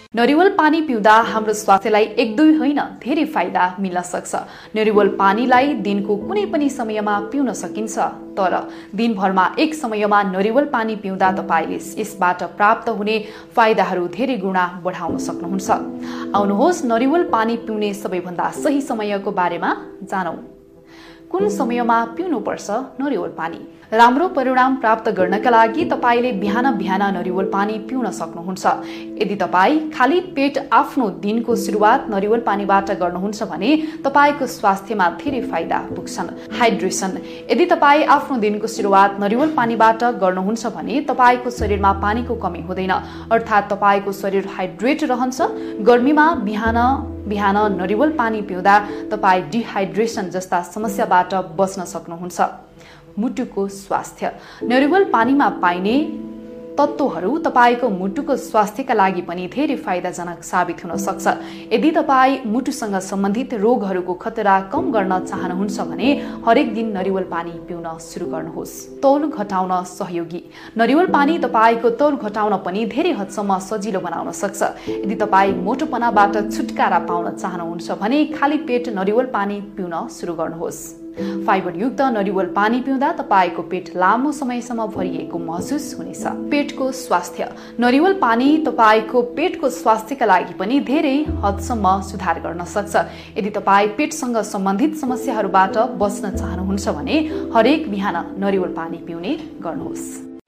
नरिवल पानी पिउँदा हाम्रो स्वास्थ्यलाई 1-2 होइन धेरै फाइदा मिल्न सक्छ। नरिवल पानीलाई दिनको कुनै पनि समयमा पिउन सकिन्छ, तर दिनभरमा एक समयमा नरिवल पानी पिउँदा तपाईले यसबाट प्राप्त हुने फाइदाहरू धेरै गुणा बढाउन सक्नुहुन्छ। आउनुहोस् नरिवल पानी पिउने सबैभन्दा सही समयको बारेमा जानौं। कुन समयमा पिउनुपर्छ नरिवल पानी? राम्रो परिणाम प्राप्त गर्नका लागि तपाईले बिहान बिहान नरिवल पानी पिउन सक्नुहुन्छ। यदि तपाई खाली पेट आफ्नो दिनको सुरुवात नरिवल पानीबाट गर्नुहुन्छ भने तपाईको स्वास्थ्यमा धेरै फाइदा पुग्छन्। हाइड्रेसन: यदि तपाई आफ्नो दिनको सुरुवात नरिवल पानीबाट गर्नुहुन्छ भने तपाईको शरीरमा पानीको कमी हुँदैन, अर्थात् तपाईको शरीर हाइड्रेट रहन्छ। गर्मीमा बिहान नरिवल पानी पिउँदा तपाई डिहाइड्रेसन जस्ता समस्याबाट बच्न सक्नुहुन्छ। मुटुको स्वास्थ्य: नरिवल पानीमा पाइने तत्त्वहरू तपाईको मुटुको स्वास्थ्यका लागि पनि धेरै फाइदाजनक साबित हुन सक्छ। यदि तपाई मुटुसँग सम्बन्धित रोगहरूको खतरा कम गर्न चाहनुहुन्छ भने हरेक दिन नरिवल पानी पिउन सुरु गर्नुहोस्। तौल घटाउन सहयोगी: नरिवल पानी तपाईको तौल घटाउन पनि धेरै हदसम्म सजिलो बनाउन सक्छ। यदि तपाई मोटोपनाबाट छुटकारा पाउन चाहनुहुन्छ भने खाली पेट नरिवल पानी पिउन सुरु गर्नुहोस्। फाइबरयुक्त नरिवल पानी पिउँदा तपाईको पेट लामो समयसम्म भरिएको महसुस हुनेछ। पेटको स्वास्थ्य: नरिवल पानी तपाईको पेटको स्वास्थ्यका लागि पनि धेरै हदसम्म सुधार गर्न सक्छ। यदि तपाई पेटसँग सम्बन्धित समस्याहरूबाट बच्न चाहनुहुन्छ भने हरेक बिहान नरिवल पानी पिउने गर्नुहोस्।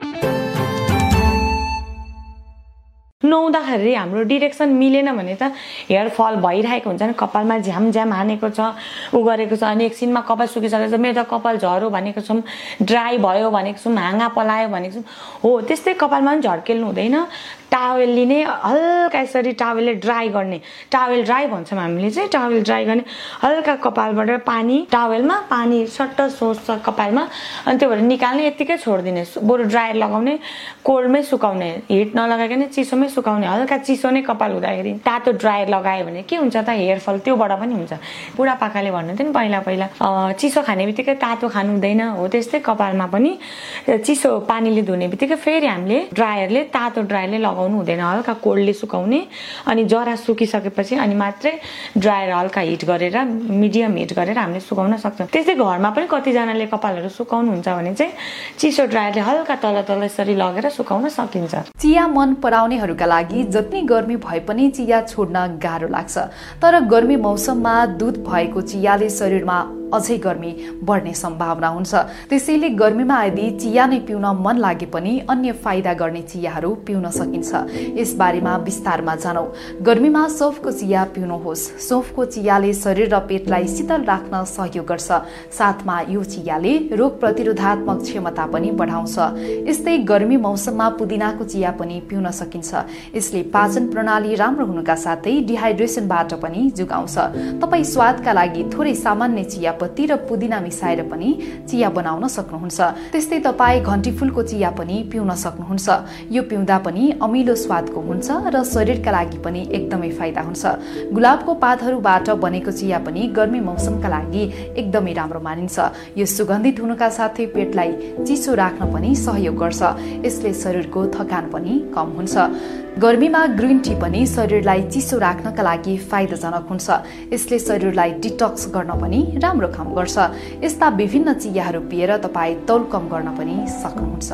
नुहाउँदाखेरि हाम्रो डिरेक्सन मिलेन भने त हेयर फल भइरहेको हुन्छ नि, कपालमा झ्याम हानेको छ, गरेको छ, अनि एकछिनमा कपाल सुकिसकेको छ, मेरो त कपाल झरो भनेको छौँ, ड्राई भयो भनेको छौँ, हाँगा पलायो भनेको छौँ। हो त्यस्तै कपालमा पनि झर्केल्नु हुँदैन। टावेलले नै हल्का यसरी टावेलले ड्राई गर्ने, टावेल ड्राई भन्छौँ हामीले चाहिँ, टावेल ड्राई गर्ने हल्का कपालबाट पानी, टावेलमा पानी सट्ट सोच्छ कपालमा, अनि त्यो भएर निकाल्ने, यत्तिकै छोडिदिने। बरु ड्रायर लगाउने, कोल्डमै सुकाउने, हिट नलगाइकन चिसोमै सुकाउने। हल्का चिसो नै कपाल हुँदाखेरि तातो ड्रायर लगायो भने के हुन्छ त हेयर फल त्योबाट पनि हुन्छ। बुढापाकाले भन्नुहुन्थ्यो नि पहिला चिसो खाने बित्तिकै तातो खानु हुँदैन। हो त्यस्तै कपालमा पनि चिसो पानीले धुने बित्तिकै फेरि हामीले ड्रायरले, तातो ड्रायरले लगाउनु हुँदैन, हल्का कोल्डले सुकाउने। अनि जरा सुकिसकेपछि अनि मात्रै ड्रायर हल्का हिट गरेर, मिडियम हिट गरेर हामीले सुकाउन सक्छौँ। त्यस्तै घरमा पनि कतिजनाले कपालहरू सुकाउनुहुन्छ भने चाहिँ चिसो ड्रायरले हल्का तल यसरी लगेर सुकाउन सकिन्छ। चिया मन पराउनेहरूका लागि जति गर्मी भए पनि चिया छोड्न गाह्रो लाग्छ, तर गर्मी मौसममा दुध भएको चियाले शरीरमा अझै गर्मी बढ्ने सम्भावना हुन्छ। त्यसैले गर्मीमा यदि चिया नै पिउन मन लागे पनि अन्य फाइदा गर्ने चियाहरू पिउन सकिन्छ। यस बारेमा विस्तारमा जानौं। गर्मीमा सौंफको चिया पिउनुहोस्। सौंफको चियाले शरीर र पेटलाई शीतल राख्न सहयोग गर्छ। साथमा यो चियाले रोग प्रतिरोधात्मक क्षमता पनि बढाउँछ। यस्तै गर्मी मौसममा पुदिनाको चिया पनि पिउन सकिन्छ। यसले पाचन प्रणाली राम्रो हुनुका साथै डिहाइड्रेसनबाट पनि जोगाउँछ। तपाई स्वादका लागि थोरै सामान्य चिया पत्ती र पुदिना मिसाएर पनि चिया बनाउन सक्नुहुन्छ। त्यस्तै तपाई घन्टीफुलको चिया पनि पिउन सक्नुहुन्छ। यो पिउँदा पनि अमिलो स्वादको हुन्छ र शरीरका लागि पनि एकदमै फाइदा हुन्छ। गुलाबको पातहरूबाट बनेको चिया पनि गर्मी मौसमका लागि एकदमै राम्रो मानिन्छ। यो सुगन्धित हुनुका साथै पेटलाई चिसो राख्न पनि सहयोग गर्छ। यसले शरीरको थकान पनि कम हुन्छ। गर्मीमा ग्रीन टी पनि शरीरलाई चिसो राख्नका लागि फाइदाजनक हुन्छ। यसले शरीरलाई डिटक्स गर्न पनि राम्रो काम गर्छ। यस्ता विभिन्न चियाहरू पिएर तपाई तौल कम गर्न पनि सक्नुहुन्छ।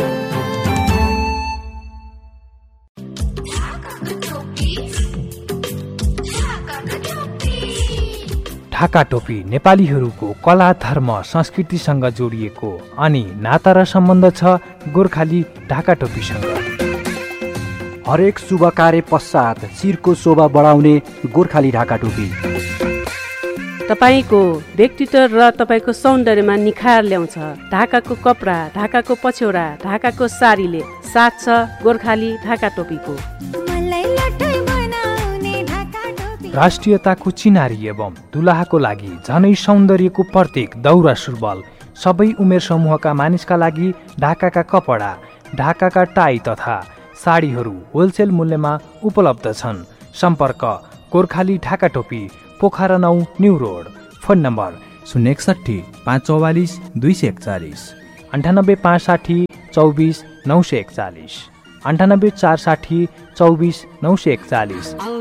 ढाका टोपी नेपालीहरूको कला, धर्म, संस्कृतिसँग जोडिएको अनि नाता र सम्बन्ध छ गोर्खाली ढाका टोपीसँग। हरेक शुभ कार्य पश्चात शिरको शोभा बढाउने गोर्खाली ढाका टोपी तपाईको व्यक्तित्व र तपाईको सौन्दर्यमा निखार ल्याउँछ। ढाकाको कपडा, ढाकाको पछ्यौरा, ढाकाको साडीले साथ छ गोर्खाली ढाका टोपीको। राष्ट्रियताको चिनारी एवं दुलाहाको लागि झनै सौन्दर्यको प्रतीक दौरा सुरुवाल सबै उमेर समूहका मानिसका लागि ढाकाका कपडा, ढाकाका टाई तथा साडीहरू होलसेल मूल्यमा उपलब्ध छन्। सम्पर्क गोर्खाली ढाका टोपी, Pokhara 9 new road. Phone number 061 544 241, 98 560 24 941। 98 460 24 941।